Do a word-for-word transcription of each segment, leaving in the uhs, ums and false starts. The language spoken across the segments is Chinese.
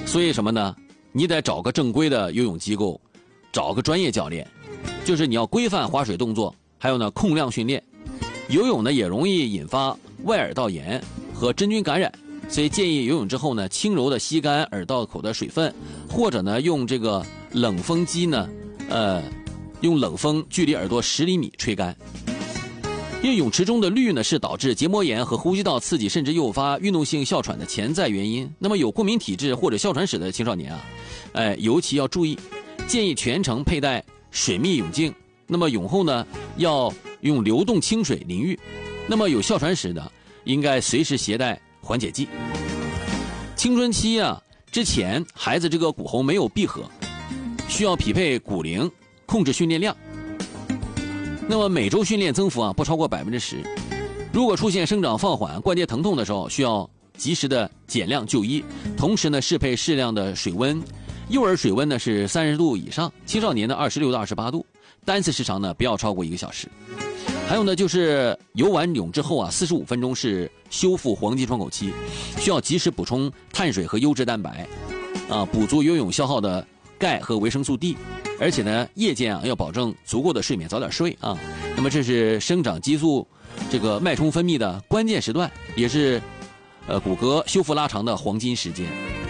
所以什么呢？你得找个正规的游泳机构，找个专业教练，就是你要规范划水动作，还有呢控量训练。游泳呢也容易引发外耳道炎和真菌感染，所以建议游泳之后呢，轻柔的吸干耳道口的水分，或者呢用这个冷风机呢，呃，用冷风距离耳朵十厘米吹干。因为泳池中的氯呢是导致结膜炎和呼吸道刺激甚至诱发运动性哮喘的潜在原因。那么有过敏体质或者哮喘史的青少年啊，哎，尤其要注意，建议全程佩戴水密泳镜。那么泳后呢要用流动清水淋浴。那么有哮喘史的应该随时携带缓解剂。青春期啊之前，孩子这个骨骺没有闭合，需要匹配骨龄，控制训练量。那么每周训练增幅啊不超过百分之十。如果出现生长放缓、关节疼痛的时候，需要及时的减量就医，同时呢适配适量的水温。幼儿水温呢是三十度以上，青少年的二十六到二十八度，单次时长呢不要超过一个小时。还有呢就是游完泳之后啊，四十五分钟是修复黄金窗口期，需要及时补充碳水和优质蛋白，啊，补足游泳消耗的钙和维生素 D。而且呢，夜间啊要保证足够的睡眠，早点睡啊。那么这是生长激素这个脉冲分泌的关键时段，也是呃骨骼修复拉长的黄金时间，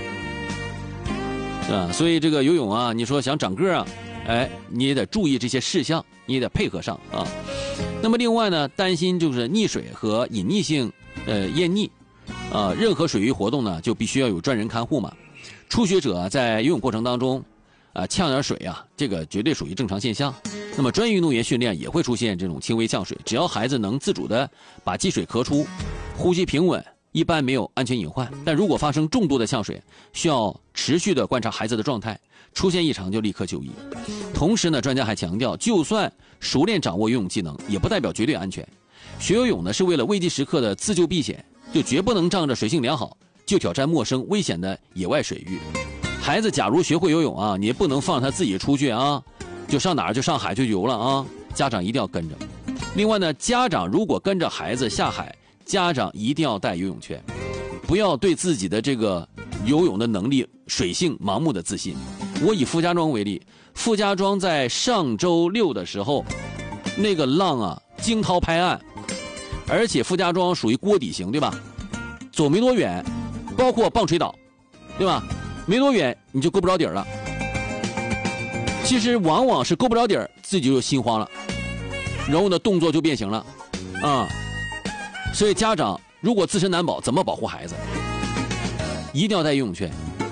是吧？所以这个游泳啊，你说想长个啊，哎，你也得注意这些事项，你也得配合上啊。那么另外呢，担心就是溺水和隐匿性呃淹溺，啊，任何水域活动呢就必须要有专人看护嘛。初学者啊在游泳过程当中。啊，呛点水啊，这个绝对属于正常现象。那么专业运动员训练也会出现这种轻微呛水，只要孩子能自主的把积水咳出，呼吸平稳，一般没有安全隐患。但如果发生重度的呛水，需要持续的观察孩子的状态，出现异常就立刻就医。同时呢，专家还强调，就算熟练掌握游泳技能，也不代表绝对安全。学游泳呢是为了危急时刻的自救避险，就绝不能仗着水性良好就挑战陌生危险的野外水域。孩子假如学会游泳啊，你也不能放他自己出去啊，就上哪儿就上海去游了啊，家长一定要跟着。另外呢，家长如果跟着孩子下海，家长一定要带游泳圈，不要对自己的这个游泳的能力、水性盲目的自信。我以傅家庄为例，傅家庄在上周六的时候，那个浪啊惊涛拍岸，而且傅家庄属于锅底型，对吧？走没多远，包括棒槌岛，对吧？没多远你就够不着底儿了。其实往往是够不着底儿，自己就心慌了，然后呢动作就变形了，啊！所以家长如果自身难保，怎么保护孩子？一定要带游泳圈。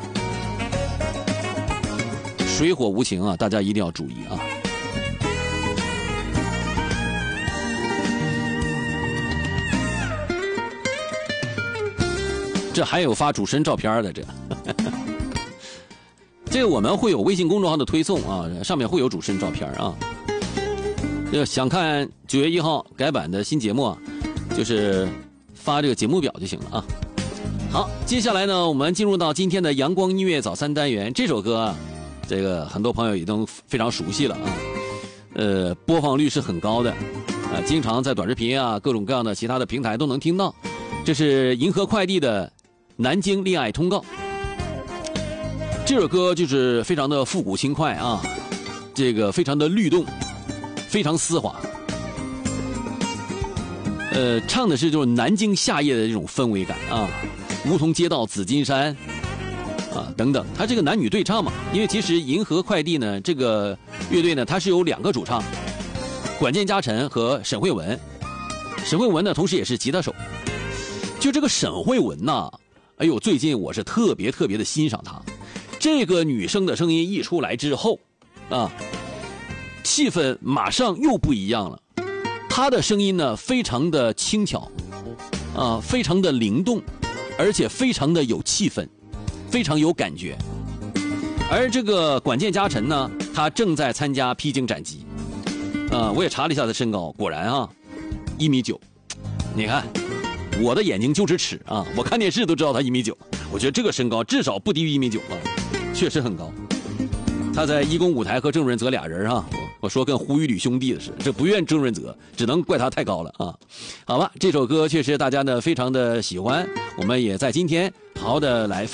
水火无情啊，大家一定要注意啊！这还有发主持人照片的这。这个我们会有微信公众号的推送啊，上面会有主持人照片啊。这想看九月一号改版的新节目啊，就是发这个节目表就行了啊。好，接下来呢，我们进入到今天的阳光音乐早餐单元。这首歌啊，这个很多朋友也都非常熟悉了啊，呃，播放率是很高的，啊，经常在短视频啊各种各样的其他的平台都能听到。这是银河快递的《南京恋爱通告》。这首歌就是非常的复古轻快啊，这个非常的律动，非常丝滑。呃，唱的是就是南京夏夜的这种氛围感啊，梧桐街道紫金山啊等等。它这个男女对唱嘛，因为其实银河快递呢这个乐队呢，它是有两个主唱，管键家臣和沈慧文。沈慧文呢，同时也是吉他手。就这个沈慧文呐，哎呦，最近我是特别特别的欣赏她。这个女生的声音一出来之后，啊，气氛马上又不一样了。她的声音呢，非常的轻巧，啊，非常的灵动，而且非常的有气氛，非常有感觉。而这个管键家臣呢，他正在参加披荆斩棘，啊，我也查了一下他身高，果然啊，一米九。你看，我的眼睛就是尺啊，我看电视都知道他一米九。我觉得这个身高至少不低于一米九啊。确实很高，他在义工舞台和郑润泽俩人啊，我我说跟胡宇吕兄弟的是，这不怨郑润泽，只能怪他太高了啊。好吧，这首歌确实大家呢非常的喜欢，我们也在今天好好的来分